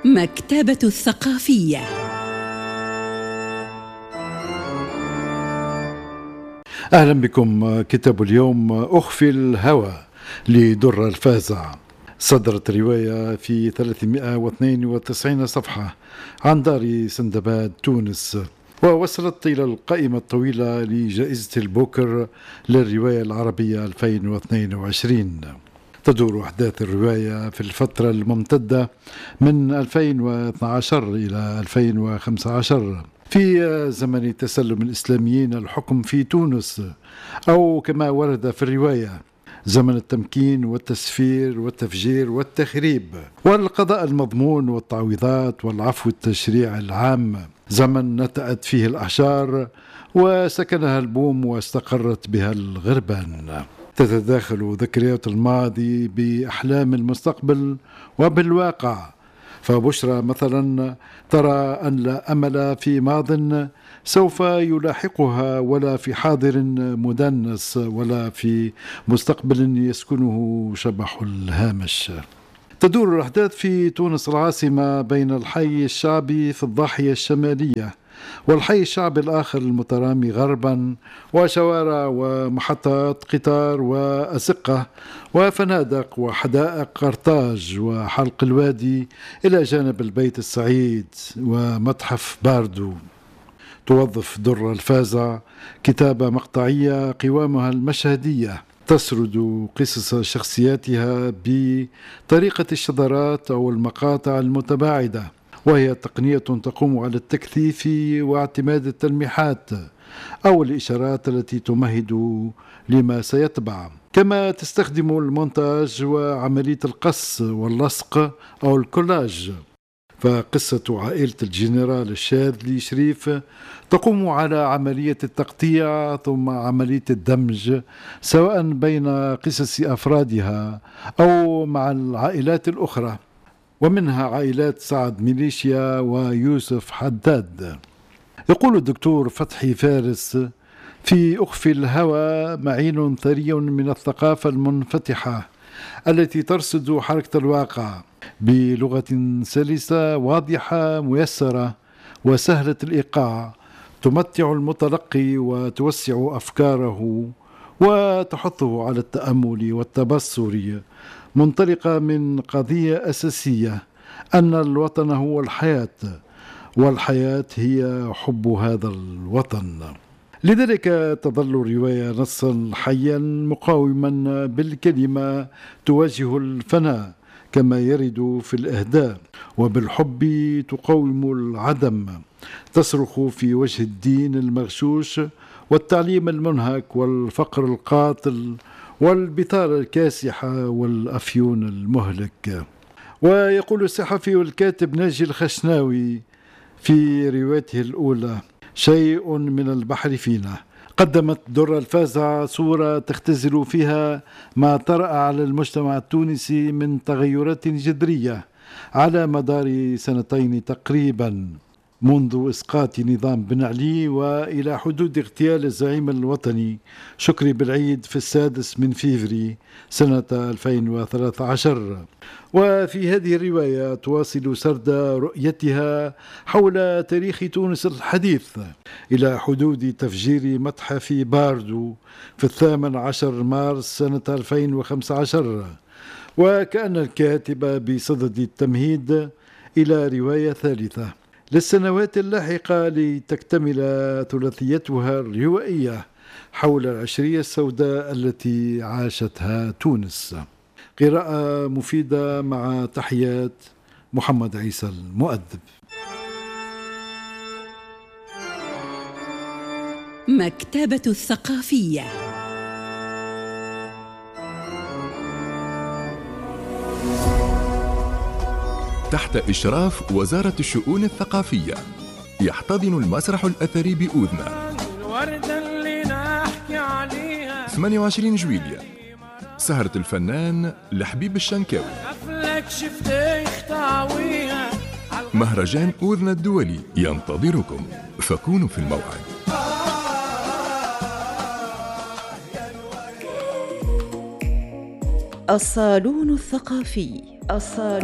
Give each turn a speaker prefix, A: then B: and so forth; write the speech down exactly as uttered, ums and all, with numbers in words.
A: مكتبة الثقافية.
B: أهلا بكم. كتاب اليوم أخفي الهوى لدر الفازع. صدرت رواية في ثلاثمائة واثنين وتسعين صفحة عن دار سندباد تونس، ووصلت إلى القائمة الطويلة لجائزة البوكر للرواية العربية ألفين واثنين وعشرين. تدور أحداث الرواية في الفترة الممتدة من ألفين واثني عشر إلى ألفين وخمسة عشر في زمن تسلم الإسلاميين الحكم في تونس، أو كما ورد في الرواية زمن التمكين والتسفير والتفجير والتخريب والقضاء المضمون والتعويضات والعفو التشريع العام، زمن نتأت فيه الأحجار وسكنها البوم واستقرت بها الغربان. تتداخل ذكريات الماضي بأحلام المستقبل وبالواقع، فبشرى مثلا ترى أن لا أمل في ماض سوف يلاحقها، ولا في حاضر مدنس، ولا في مستقبل يسكنه شبح الهامش. تدور الأحداث في تونس العاصمة بين الحي الشعبي في الضاحية الشمالية والحي الشعبي الآخر المترامي غربا، وشوارع ومحطات قطار وأزقة وفنادق وحدائق قرطاج وحلق الوادي إلى جانب البيت السعيد ومتحف باردو. توظف در الفازع كتابة مقطعية قوامها المشهدية تسرد قصص شخصياتها بطريقة الشذرات أو المقاطع المتباعدة، وهي تقنية تقوم على التكثيف واعتماد التلميحات أو الإشارات التي تمهد لما سيتبع، كما تستخدم المونتاج وعملية القص واللصق أو الكولاج. فقصة عائلة الجنرال الشاذلي شريف تقوم على عملية التقطيع ثم عملية الدمج، سواء بين قصص أفرادها أو مع العائلات الأخرى، ومنها عائلات سعد ميليشيا ويوسف حداد. يقول الدكتور فتحي فارس في أخفي الهوى معين ثري من الثقافة المنفتحة التي ترصد حركة الواقع بلغة سلسة واضحة ميسرة وسهلة الإيقاع، تمتع المتلقي وتوسع أفكاره وتحثه على التأمل والتبصر، منطلقة من قضية أساسية أن الوطن هو الحياة، والحياة هي حب هذا الوطن. لذلك تظل الرواية نصا حيا مقاوما بالكلمة تواجه الفناء كما يرد في الإهداء، وبالحب تقاوم العدم، تصرخ في وجه الدين المغشوش والتعليم المنهك والفقر القاتل والبطالة الكاسحة والأفيون المهلك. ويقول الصحفي والكاتب ناجي الخشناوي في روايته الأولى شيء من البحر فينا، قدمت در الفازع صورة تختزل فيها ما طرأ على المجتمع التونسي من تغيرات جذرية على مدار سنتين تقريبا، منذ إسقاط نظام بن علي وإلى حدود اغتيال الزعيم الوطني شكري بالعيد في السادس من فيفري سنة ألفين وثلاثة عشر. وفي هذه الرواية تواصل سرد رؤيتها حول تاريخ تونس الحديث إلى حدود تفجير متحف باردو في الثامن عشر مارس سنة ألفين وخمسة عشر، وكأن الكاتب بصدد التمهيد إلى رواية ثالثة للسنوات اللاحقة لتكتمل ثلاثيتها الروائية حول العشرية السوداء التي عاشتها تونس. قراءة مفيدة مع تحيات محمد عيسى المؤدب.
A: مكتبة الثقافية.
C: تحت إشراف وزارة الشؤون الثقافية يحتضن المسرح الأثري بأوذنة ثمانية وعشرين جويلية سهرة الفنان لحبيب الشنكاوي. مهرجان أوذنة الدولي ينتظركم، فكونوا في الموعد.
A: الصالون الثقافي. الصالون